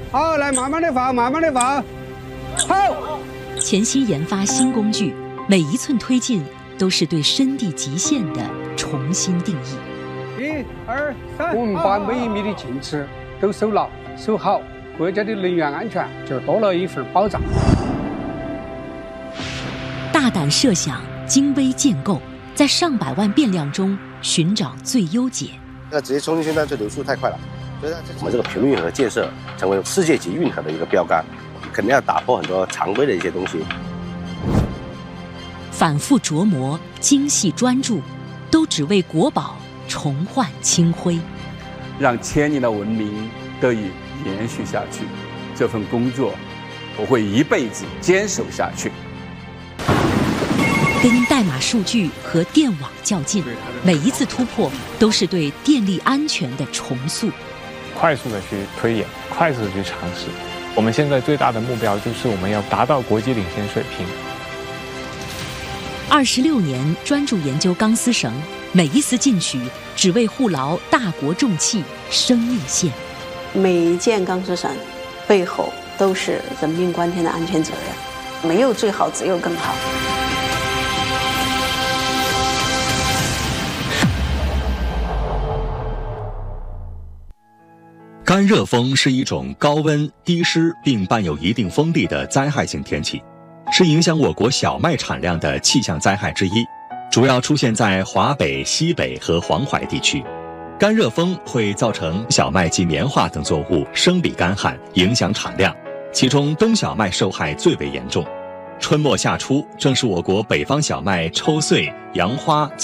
好，来慢慢的放，慢慢的放。好。 潜心研发新工具，每一寸推进都是对深地极限的重新定义。 1、2、3，我们把每一米的进尺都守牢、守好，国家的能源安全就多了一份保障。 大胆设想，精微建构，在上百万变量中寻找最优解。 那直接冲进去，那这流速太快了。所以我们这个频率运河建设成为世界级运河的一个标杆，肯定要打破很多常规的一些东西。 反复琢磨，精细专注，都只为国宝重焕清辉， 让千年的文明得以延续下去。这份工作，我会一辈子坚守下去。 跟代码数据和电网较劲，每一次突破都是对电力安全的重塑。 快速的去推演，快速的去尝试。我们现在最大的目标就是我们要达到国际领先水平。 26年专注研究钢丝绳，每一丝进取只为护牢大国重器生命线。 每一件钢丝绳背后都是人命关天的安全责任，没有最好，只有更好。 干热风是一种高温、低湿并伴有一定风力的灾害性天气，是影响我国小麦产量的气象灾害之一，主要出现在华北、西北和黄淮地区。干热风会造成小麦及棉花等作物生理干旱，影响产量，其中冬小麦受害最为严重。春末夏初正是我国北方小麦抽穗、扬花